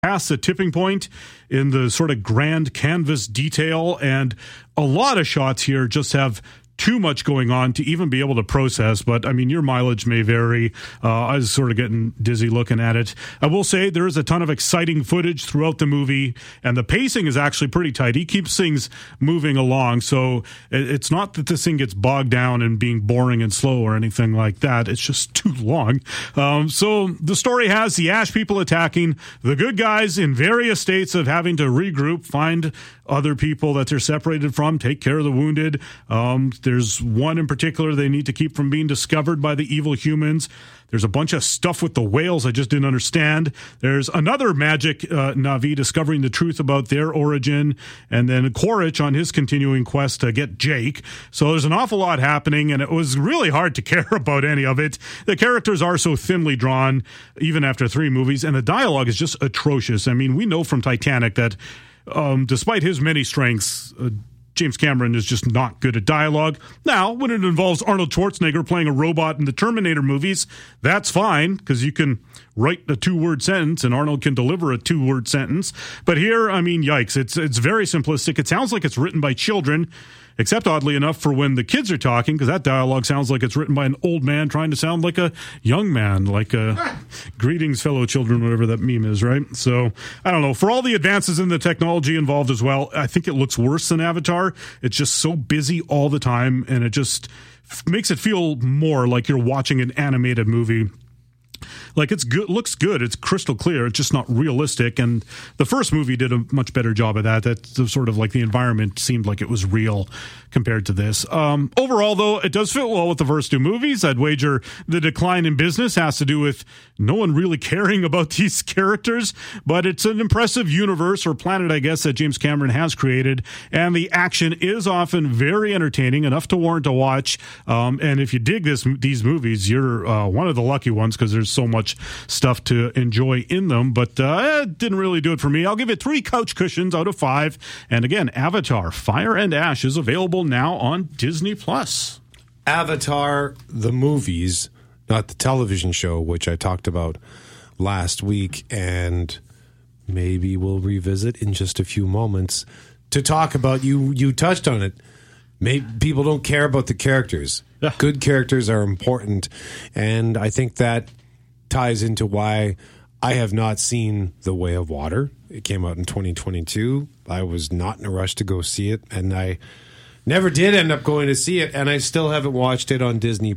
past the tipping point in the sort of grand canvas detail, and a lot of shots here just have too much going on to even be able to process. But I mean, your mileage may vary. I was sort of getting dizzy looking at it. I will say there is a ton of exciting footage throughout the movie, and the pacing is actually pretty tight. He keeps things moving along, so it's not that this thing gets bogged down and being boring and slow or anything like that. It's just too long. So the story has the Ash people attacking the good guys in various states of having to regroup, find other people that they're separated from, take care of the wounded. There's one in particular they need to keep from being discovered by the evil humans. There's a bunch of stuff with the whales I just didn't understand. There's another magic Na'vi discovering the truth about their origin, and then Quaritch on his continuing quest to get Jake. So there's an awful lot happening, and it was really hard to care about any of it. The characters are so thinly drawn, even after 3 movies, and the dialogue is just atrocious. I mean, we know from Titanic that despite his many strengths, James Cameron is just not good at dialogue. Now, when it involves Arnold Schwarzenegger playing a robot in the Terminator movies, that's fine, because you can write a 2-word sentence and Arnold can deliver a 2-word sentence. But here, I mean, yikes, it's very simplistic. It sounds like it's written by children, except oddly enough for when the kids are talking, because that dialogue sounds like it's written by an old man trying to sound like a young man, like greetings, fellow children, whatever that meme is, right? So, I don't know. For all the advances in the technology involved as well, I think it looks worse than Avatar. It's just so busy all the time, and it just makes it feel more like you're watching an animated movie. Like, it's good, looks good, it's crystal clear, it's just not realistic, and the first movie did a much better job of that. That's sort of like the environment seemed like it was real compared to this. Overall, though, it does fit well with the first 2 movies. I'd wager the decline in business has to do with no one really caring about these characters, but it's an impressive universe, or planet, I guess, that James Cameron has created, and the action is often very entertaining, enough to warrant a watch, and if you dig these movies, you're one of the lucky ones, because there's so much stuff to enjoy in them, but it didn't really do it for me. I'll give it 3 couch cushions out of 5, and again, Avatar Fire and Ash is available now on Disney+. Avatar, the movies, not the television show, which I talked about last week, and maybe we'll revisit in just a few moments to talk about, you touched on it, maybe people don't care about the characters. Yeah. Good characters are important, and I think that ties into why I have not seen The Way of Water. It came out in 2022. I was not in a rush to go see it, and I never did end up going to see it, and I still haven't watched it on Disney+.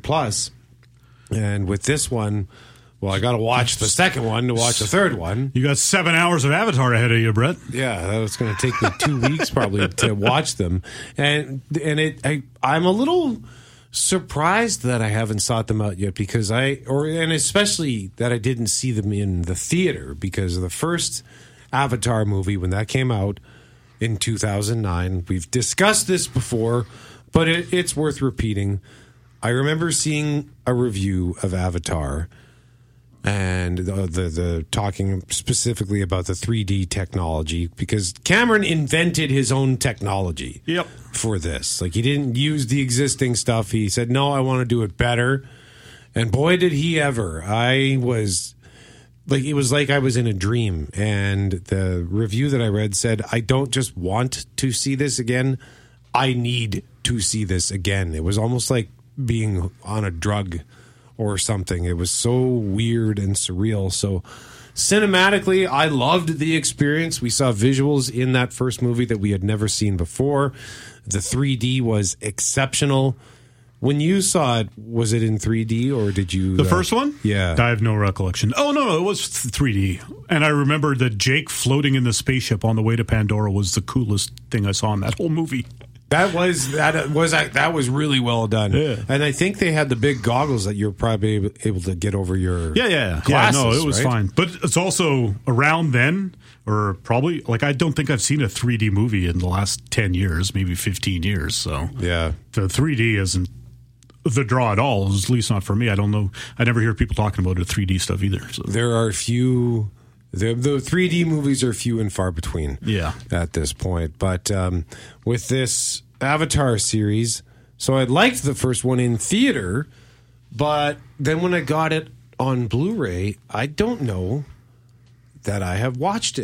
And with this one, well, I got to watch the second one to watch the third one. You got 7 hours of Avatar ahead of you, Brett. Yeah, that was going to take me 2 weeks probably to watch them. And I'm a little surprised that I haven't sought them out yet, because and especially that I didn't see them in the theater, because of the first Avatar movie, when that came out in 2009. We've discussed this before, but it's worth repeating. I remember seeing a review of Avatar, and the talking specifically about the 3D technology, because Cameron invented his own technology. Yep. For this. Like, he didn't use the existing stuff. He said, no, I want to do it better. And boy, did he ever. It was like I was in a dream. And the review that I read said, I don't just want to see this again, I need to see this again. It was almost like being on a drug or something. It was so weird and surreal. So cinematically, I loved the experience. We saw visuals in that first movie that we had never seen before. The 3D was exceptional. When you saw it, was it in 3D, or did you... The first one? Yeah. I have no recollection. Oh, no, it was 3D. And I remember that Jake floating in the spaceship on the way to Pandora was the coolest thing I saw in that whole movie. That was really well done. Yeah. And I think they had the big goggles that you're probably able to get over your glasses, no, it was right? fine. But it's also around then, or probably, like, I don't think I've seen a 3D movie in the last 10 years, maybe 15 years. So yeah, the 3D isn't the draw at all, at least not for me. I don't know. I never hear people talking about the 3D stuff either. So. There are few... The 3D movies are few and far between at this point. But with this Avatar series, so I liked the first one in theater, but then when I got it on Blu-ray, I don't know that I have watched it.